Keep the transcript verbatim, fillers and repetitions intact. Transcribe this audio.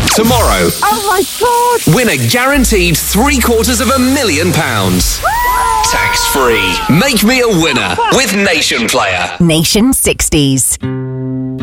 Tomorrow, Oh my God! win a guaranteed three quarters of a million pounds. Tax free. Make me a winner with Nation Player. Nation sixties.